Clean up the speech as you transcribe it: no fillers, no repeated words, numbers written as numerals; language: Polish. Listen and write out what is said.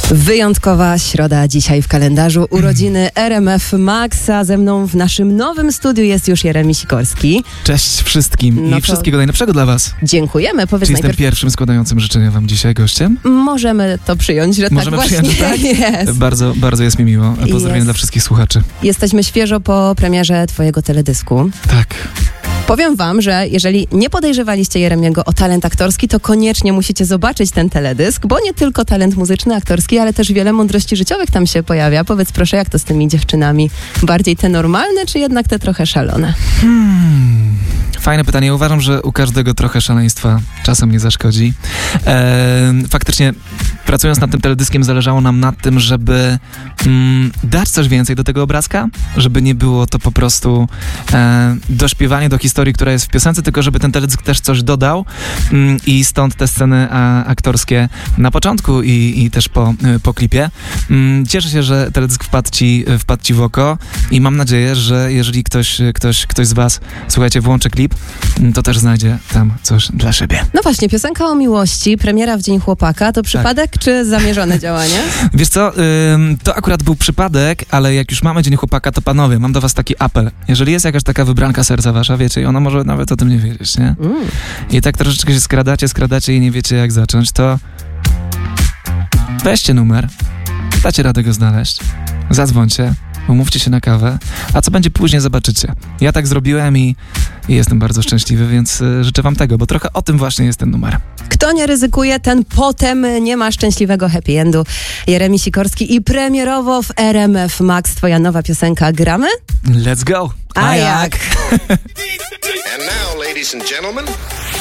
Wyjątkowa środa dzisiaj w kalendarzu. Urodziny RMF Maxa. Ze mną w naszym nowym studiu jest już Jeremi Sikorski. Cześć wszystkim i wszystkiego najlepszego dla was. Dziękujemy. Powiedz Czy jestem pierwszym składającym życzenia wam dzisiaj gościem? Możemy to przyjąć, że Możemy tak przyjąć, właśnie jest. Bardzo jest mi miło. Pozdrowienia dla wszystkich słuchaczy. Jesteśmy świeżo po premierze twojego teledysku. Tak. Powiem wam, że jeżeli nie podejrzewaliście Jeremiego o talent aktorski, to koniecznie musicie zobaczyć ten teledysk, bo nie tylko talent muzyczny, aktorski, ale też wiele mądrości życiowych tam się pojawia. Powiedz proszę, jak to z tymi dziewczynami? Bardziej te normalne, czy jednak te trochę szalone? Fajne pytanie. Uważam, że u każdego trochę szaleństwa czasem nie zaszkodzi. Faktycznie, pracując nad tym teledyskiem, zależało nam na tym, żeby dać coś więcej do tego obrazka, żeby nie było to po prostu dośpiewanie do historii, która jest w piosence, tylko żeby ten teledysk też coś dodał i stąd te sceny aktorskie na początku i też po klipie. Cieszę się, że teledysk wpadł ci w oko i mam nadzieję, że jeżeli ktoś z was, słuchajcie, włączy klip, to też znajdzie tam coś dla siebie. No właśnie, piosenka o miłości, premiera w Dzień Chłopaka, to przypadek czy zamierzone działanie? Wiesz co, to akurat był przypadek, ale jak już mamy Dzień Chłopaka, to panowie, mam do was taki apel. Jeżeli jest jakaś taka wybranka serca wasza, wiecie, i ona może nawet o tym nie wiedzieć, nie? I tak troszeczkę się skradacie i nie wiecie jak zacząć, to weźcie numer, dacie radę go znaleźć, zadzwońcie, umówcie się na kawę, a co będzie później, zobaczycie. Ja tak zrobiłem i jestem bardzo szczęśliwy, więc życzę wam tego, bo trochę o tym właśnie jest ten numer. Kto nie ryzykuje, ten potem nie ma szczęśliwego happy endu. Jeremi Sikorski i premierowo w RMF Max twoja nowa piosenka. Gramy? Let's go! A jak? And now, ladies and gentlemen...